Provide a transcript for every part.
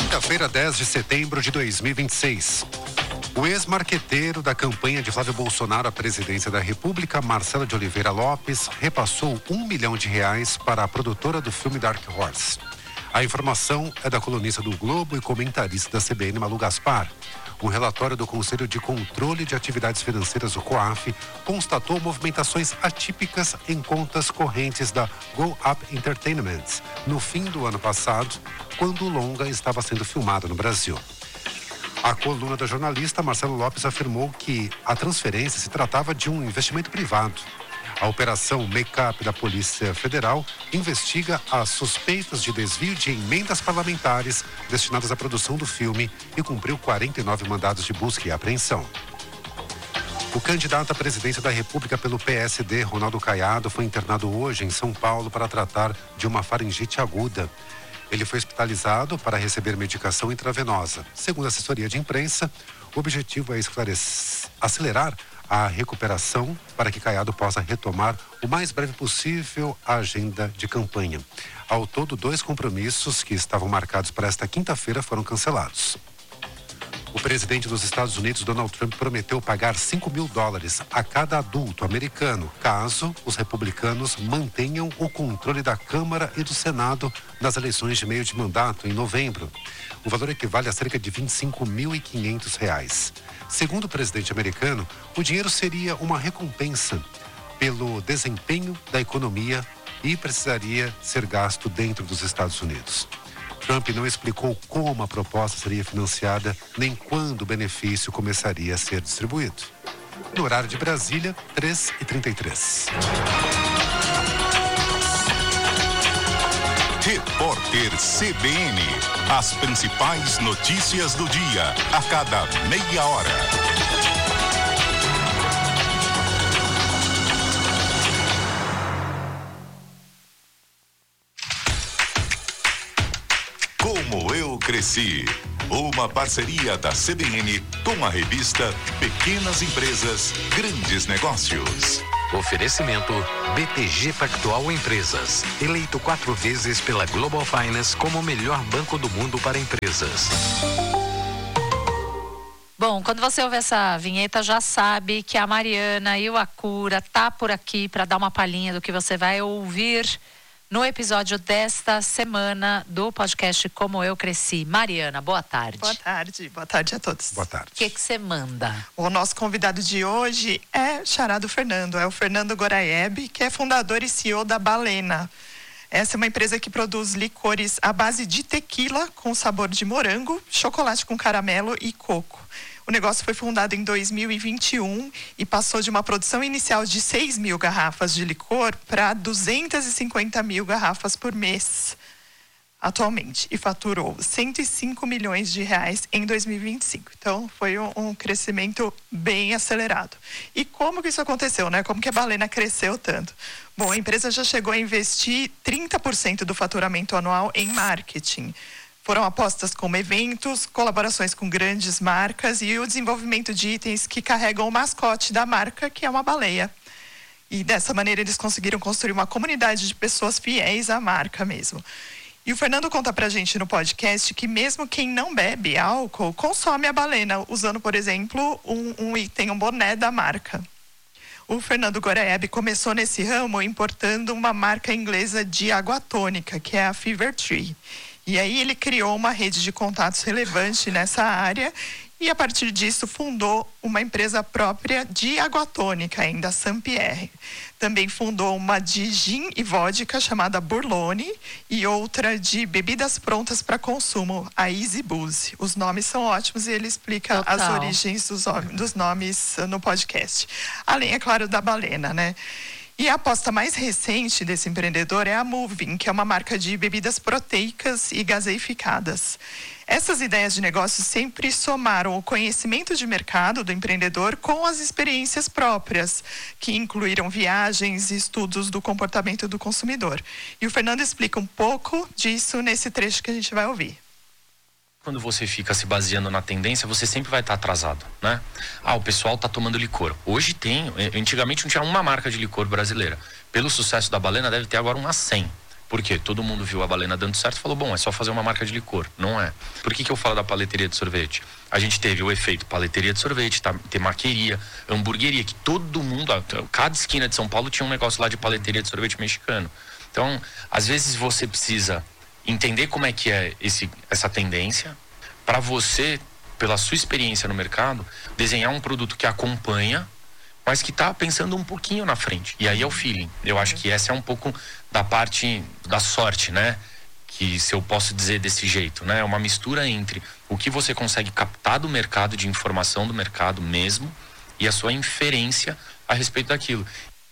Quinta-feira, 10 de setembro de 2026. O ex-marqueteiro da campanha de Flávio Bolsonaro à presidência da República, Marcelo de Oliveira Lopes, repassou R$1 milhão para a produtora do filme Dark Horse. A informação é da colunista do Globo e comentarista da CBN, Malu Gaspar. Um relatório do Conselho de Controle de Atividades Financeiras, o COAF, constatou movimentações atípicas em contas correntes da Go Up Entertainment no fim do ano passado, quando o longa estava sendo filmado no Brasil. A coluna da jornalista Marcelo Lopes afirmou que a transferência se tratava de um investimento privado. A operação Make-up da Polícia Federal investiga as suspeitas de desvio de emendas parlamentares destinadas à produção do filme e cumpriu 49 mandados de busca e apreensão. O candidato à presidência da República pelo PSD, Ronaldo Caiado, foi internado hoje em São Paulo para tratar de uma faringite aguda. Ele foi hospitalizado para receber medicação intravenosa. Segundo a assessoria de imprensa, o objetivo é acelerar a recuperação para que Caiado possa retomar o mais breve possível a agenda de campanha. Ao todo, 2 compromissos que estavam marcados para esta quinta-feira foram cancelados. O presidente dos Estados Unidos, Donald Trump, prometeu pagar $5 mil a cada adulto americano, caso os republicanos mantenham o controle da Câmara e do Senado nas eleições de meio de mandato em novembro. O valor equivale a cerca de R$25.500. Segundo o presidente americano, o dinheiro seria uma recompensa pelo desempenho da economia e precisaria ser gasto dentro dos Estados Unidos. Trump não explicou como a proposta seria financiada, nem quando o benefício começaria a ser distribuído. No horário de Brasília, 3h33. Repórter CBN. As principais notícias do dia, a cada meia hora. Como eu cresci. Uma parceria da CBN com a revista Pequenas Empresas, Grandes Negócios. Oferecimento BTG Pactual Empresas, eleito 4 vezes pela Global Finance como o melhor banco do mundo para empresas. Bom, quando você ouve essa vinheta, já sabe que a Mariana e o Acura tá por aqui para dar uma palhinha do que você vai ouvir no episódio desta semana do podcast Como Eu Cresci. Mariana, boa tarde. Boa tarde a todos. Boa tarde. O que você manda? O nosso convidado de hoje é Xará do Fernando, é o Fernando Goraieb, que é fundador e CEO da Balena. Essa é uma empresa que produz licores à base de tequila com sabor de morango, chocolate com caramelo e coco. O negócio foi fundado em 2021 e passou de uma produção inicial de 6 mil garrafas de licor para 250 mil garrafas por mês atualmente e faturou R$105 milhões em 2025. Então, foi um crescimento bem acelerado. E como que isso aconteceu, né? Como que a Balena cresceu tanto? Bom, a empresa já chegou a investir 30% do faturamento anual em marketing. Foram apostas como eventos, colaborações com grandes marcas e o desenvolvimento de itens que carregam o mascote da marca, que é uma baleia. E dessa maneira eles conseguiram construir uma comunidade de pessoas fiéis à marca mesmo. E o Fernando conta pra gente no podcast que mesmo quem não bebe álcool consome a Balena, usando, por exemplo, um item, um boné da marca. O Fernando Goraieb começou nesse ramo importando uma marca inglesa de água tônica, que é a Fever Tree. E aí ele criou uma rede de contatos relevante nessa área e a partir disso fundou uma empresa própria de água tônica, ainda a Saint-Pierre. Também fundou uma de gin e vodka chamada Burlone e outra de bebidas prontas para consumo, a Easy Booze. Os nomes são ótimos e ele explica as origens dos nomes no podcast. Além, é claro, da Balena, né? E a aposta mais recente desse empreendedor é a Moving, que é uma marca de bebidas proteicas e gaseificadas. Essas ideias de negócio sempre somaram o conhecimento de mercado do empreendedor com as experiências próprias, que incluíram viagens e estudos do comportamento do consumidor. E o Fernando explica um pouco disso nesse trecho que a gente vai ouvir. Quando você fica se baseando na tendência, você sempre vai estar atrasado, né? O pessoal está tomando licor. Hoje tem, antigamente não tinha uma marca de licor brasileira. Pelo sucesso da Balena, deve ter agora umas 100. Por quê? Todo mundo viu a Balena dando certo e falou, bom, é só fazer uma marca de licor. Não é. Por que eu falo da paleteria de sorvete? A gente teve o efeito paleteria de sorvete, temaqueria, hamburgueria, que todo mundo, cada esquina de São Paulo tinha um negócio lá de paleteria de sorvete mexicano. Então, às vezes você precisa entender como é que é essa tendência, para você, pela sua experiência no mercado, desenhar um produto que acompanha, mas que está pensando um pouquinho na frente. E aí é o feeling. Eu acho que essa é um pouco da parte da sorte, né? Que, se eu posso dizer desse jeito, né? É uma mistura entre o que você consegue captar do mercado, de informação do mercado mesmo, e a sua inferência a respeito daquilo.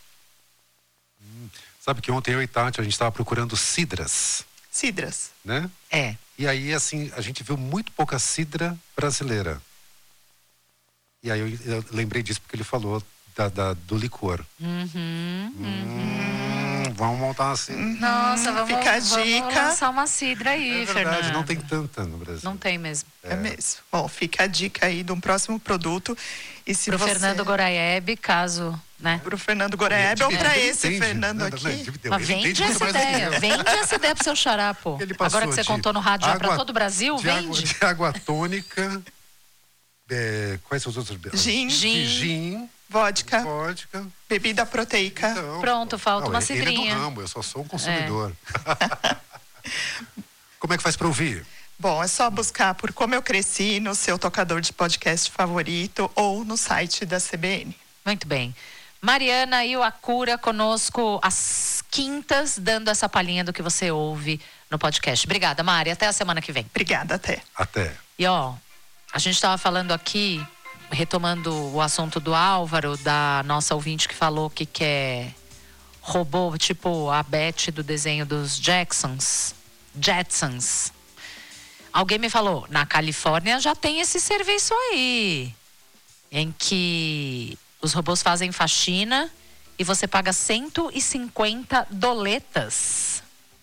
Sabe que ontem eu e Tati, a gente estava procurando cidras. Cidras. Né? É. E aí, assim, a gente viu muito pouca cidra brasileira. E aí eu lembrei disso porque ele falou do licor. Vamos montar assim. Nossa, Fica a dica. Vamos lançar uma cidra aí, verdade, Fernando. não tem tanta no Brasil. Não tem mesmo. É mesmo. Bom, fica a dica aí de um próximo produto. E se Pro você... Fernando Goraieb, caso, né? Pro Fernando Goraieb ou pra esse entende. Fernando Não, aqui? Mas vende essa ideia. Vende essa ideia pro seu xará, pô. Agora que você contou no rádio já pra todo o Brasil, vende. De água tônica. Quais são os outros? Gin. Vodka. Vodka. Bebida proteica. Então, Pronto, falta uma ele cidrinha. é do ramo, eu só sou um consumidor. Como é que faz pra ouvir? Bom, é só buscar por Como Eu Cresci no seu tocador de podcast favorito ou no site da CBN. Muito bem. Mariana Iwakura conosco às quintas, dando essa palhinha do que você ouve no podcast. Obrigada, Mari. Até a semana que vem. Obrigada, até. Até. E ó, a gente estava falando aqui, retomando o assunto do Álvaro, da nossa ouvinte que falou que quer robô, tipo a Beth do desenho dos Jetsons. Alguém me falou, na Califórnia já tem esse serviço aí, em que os robôs fazem faxina e você paga $150.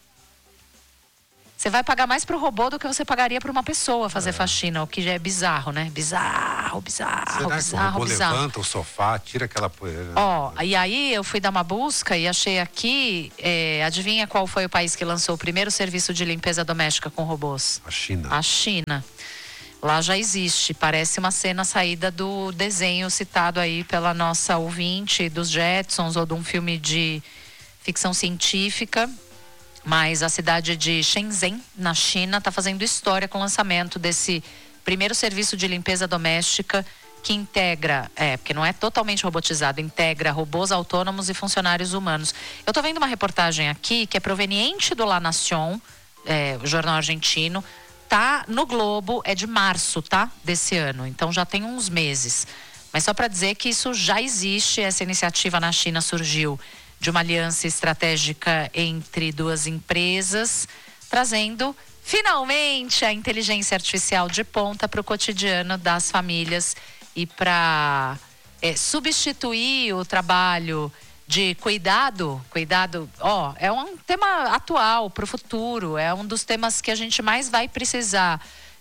Você vai pagar mais pro robô do que você pagaria para uma pessoa fazer faxina, o que já é bizarro, né? Bizarro. Será que o robô levanta o sofá, tira aquela poeira? E aí eu fui dar uma busca e achei aqui, adivinha qual foi o país que lançou o primeiro serviço de limpeza doméstica com robôs? A China. A China. Lá já existe, parece uma cena saída do desenho citado aí pela nossa ouvinte dos Jetsons ou de um filme de ficção científica. Mas a cidade de Shenzhen, na China, está fazendo história com o lançamento desse primeiro serviço de limpeza doméstica que integra, porque não é totalmente robotizado, integra robôs autônomos e funcionários humanos. Eu estou vendo uma reportagem aqui que é proveniente do La Nación, o jornal argentino, tá no Globo, é de março, tá? Desse ano, então já tem uns meses. Mas só para dizer que isso já existe, essa iniciativa na China surgiu de uma aliança estratégica entre duas empresas, trazendo finalmente a inteligência artificial de ponta para o cotidiano das famílias e para substituir o trabalho de cuidado, é um tema atual para o futuro, é um dos temas que a gente mais vai precisar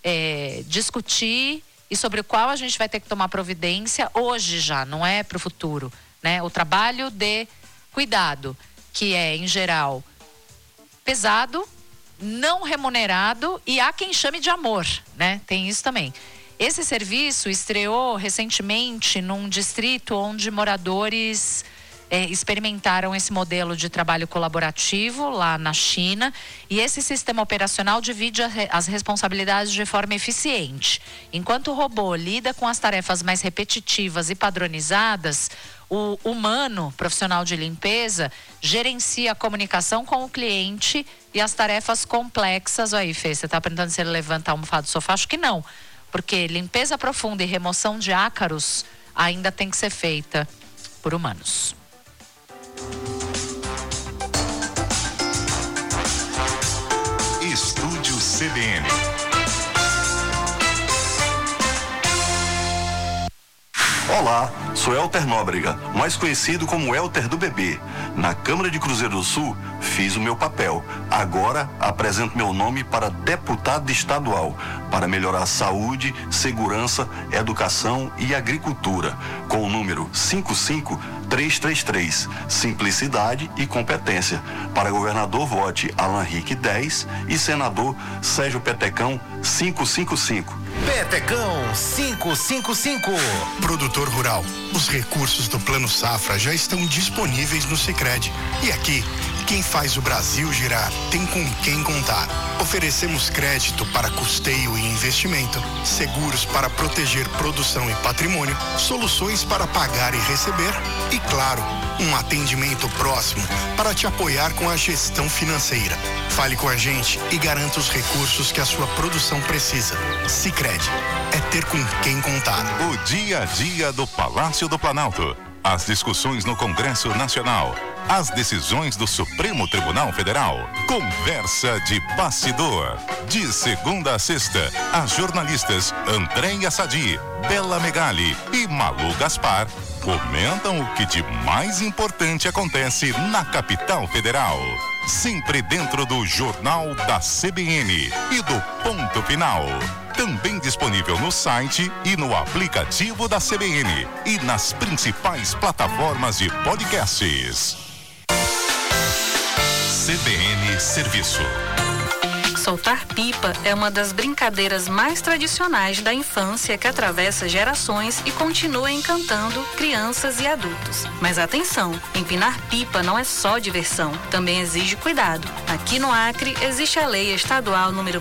discutir e sobre o qual a gente vai ter que tomar providência hoje já, não é para o futuro, né? O trabalho de cuidado, que é, em geral, pesado, não remunerado e há quem chame de amor, né? Tem isso também. Esse serviço estreou recentemente num distrito onde moradores experimentaram esse modelo de trabalho colaborativo lá na China, e esse sistema operacional divide as responsabilidades de forma eficiente. Enquanto o robô lida com as tarefas mais repetitivas e padronizadas, o humano, profissional de limpeza, gerencia a comunicação com o cliente e as tarefas complexas. Aí, Fê, você está perguntando se ele levanta a almofada do sofá? Acho que não, porque limpeza profunda e remoção de ácaros ainda tem que ser feita por humanos. Estúdio CBN. Olá, sou Elter Nóbrega, mais conhecido como Elter do Bebê. Na Câmara de Cruzeiro do Sul, fiz o meu papel. Agora apresento meu nome para deputado estadual, para melhorar a saúde, segurança, educação e agricultura, com o número 55333. Simplicidade e competência. Para governador, vote Alan Rick 10 e senador Sérgio Petecão 555. Petecão 555. Produtor rural, os recursos do Plano Safra já estão disponíveis no Sicredi. E aqui, quem faz o Brasil girar tem com quem contar. Oferecemos crédito para custeio e investimento, seguros para proteger produção e patrimônio, soluções para pagar e receber e, claro, um atendimento próximo para te apoiar com a gestão financeira. Fale com a gente e garanta os recursos que a sua produção precisa. Sicredi é ter com quem contar. O dia a dia do Palácio do Planalto. As discussões no Congresso Nacional. As decisões do Supremo Tribunal Federal. Conversa de bastidor. De segunda a sexta, as jornalistas Andréia Sadi, Bela Megali e Malu Gaspar comentam o que de mais importante acontece na capital federal. Sempre dentro do Jornal da CBN e do Ponto Final. Também disponível no site e no aplicativo da CBN e nas principais plataformas de podcasts. CBN Serviço. Soltar pipa é uma das brincadeiras mais tradicionais da infância que atravessa gerações e continua encantando crianças e adultos. Mas atenção, empinar pipa não é só diversão, também exige cuidado. Aqui no Acre existe a Lei Estadual número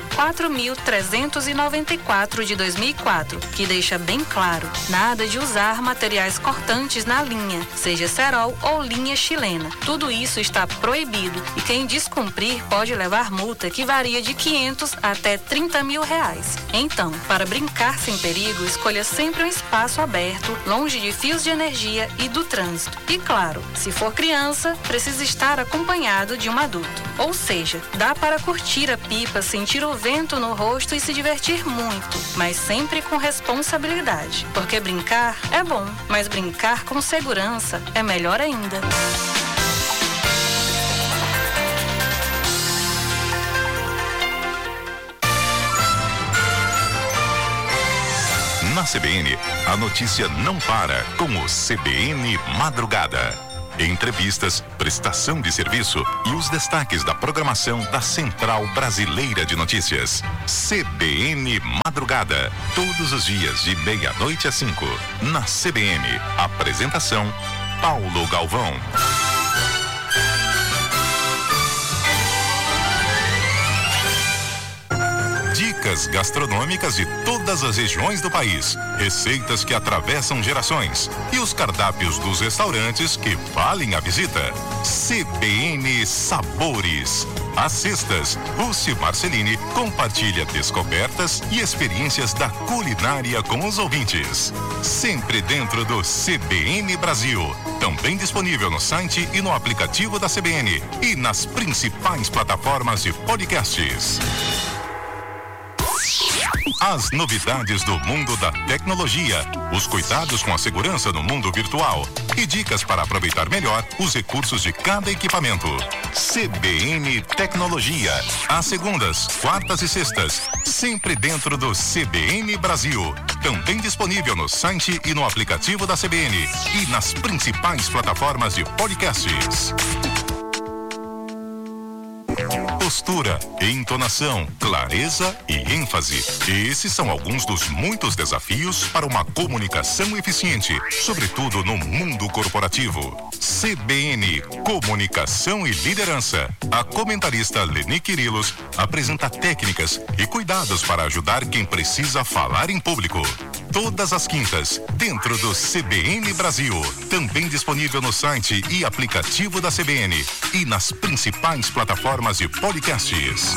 4.394 de 2004, que deixa bem claro, nada de usar materiais cortantes na linha, seja cerol ou linha chilena. Tudo isso está proibido e quem descumprir pode levar multa que varia de 500 até 30 mil reais. Então, para brincar sem perigo, escolha sempre um espaço aberto, longe de fios de energia e do trânsito. E claro, se for criança, precisa estar acompanhado de um adulto. Ou seja, dá para curtir a pipa, sentir o vento no rosto e se divertir muito, mas sempre com responsabilidade. Porque brincar é bom, mas brincar com segurança é melhor ainda. Na CBN, a notícia não para com o CBN Madrugada. Entrevistas, prestação de serviço e os destaques da programação da Central Brasileira de Notícias. CBN Madrugada, todos os dias de 12:30 às 5. Na CBN, apresentação Paulo Galvão. Dicas gastronômicas de todas as regiões do país, receitas que atravessam gerações e os cardápios dos restaurantes que valem a visita. CBN Sabores. Às sextas, Lúcio Marcelini compartilha descobertas e experiências da culinária com os ouvintes. Sempre dentro do CBN Brasil. Também disponível no site e no aplicativo da CBN e nas principais plataformas de podcasts. As novidades do mundo da tecnologia, os cuidados com a segurança no mundo virtual e dicas para aproveitar melhor os recursos de cada equipamento. CBN Tecnologia, às segundas, quartas e sextas, sempre dentro do CBN Brasil. Também disponível no site e no aplicativo da CBN e nas principais plataformas de podcasts. Postura, entonação, clareza e ênfase. Esses são alguns dos muitos desafios para uma comunicação eficiente, sobretudo no mundo corporativo. CBN, Comunicação e Liderança. A comentarista Leni Quirilos apresenta técnicas e cuidados para ajudar quem precisa falar em público. Todas as quintas, dentro do CBN Brasil. Também disponível no site e aplicativo da CBN e nas principais plataformas de podcasts.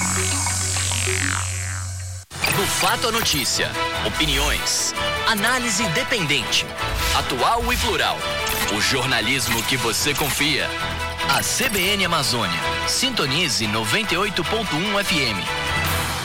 Do fato à notícia, opiniões, análise independente, atual e plural. O jornalismo que você confia. A CBN Amazônia. Sintonize 98.1 FM.